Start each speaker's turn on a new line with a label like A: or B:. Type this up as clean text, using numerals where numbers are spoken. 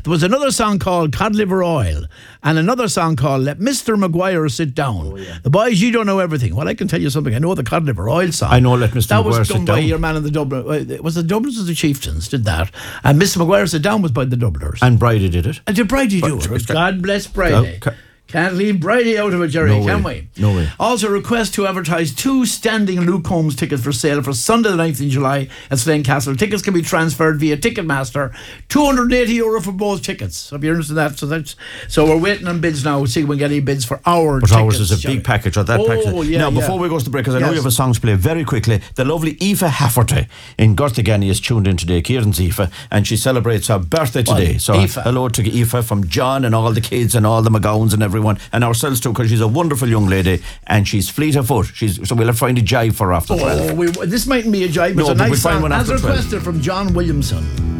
A: There was another song called Cod Liver Oil and another song called Let Mr. Maguire Sit Down. The boys, you don't know everything. Well, I can tell you something. I know the Cod Liver Oil song.
B: I know Let Mr. Maguire Sit Down.
A: That was done by your man in the Dublin. Was the Dubliners or the Chieftains did that? And Mr. Maguire Sit Down was by the Dubliners.
B: And Bridie did it.
A: And did Bridie do it? God bless Bridie. Can't leave Bridie out of it, Jerry, can we?
B: No way.
A: Also, request to advertise 2 standing Luke Holmes tickets for sale for Sunday the 9th of July at Slane Castle. Tickets can be transferred via Ticketmaster. €280 for both tickets. So if you're interested in that, so we're waiting on bids now. We'll see if we can get any bids for our tickets.
B: But ours is a big package, or that package.
A: Yeah,
B: now, before we go to the break, because I know you have a song to play very quickly, the lovely Aoife Hafferty in Gortigani is tuned in today. Kieran's Aoife, and she celebrates her birthday today. So hello to Aoife from John and all the kids and all the McGowans and everyone, and ourselves too, because she's a wonderful young lady and she's fleet of foot. So we'll have to find a jive for her after 12.
A: This mightn't be a jive, but it's a nice song as requested from John Williamson.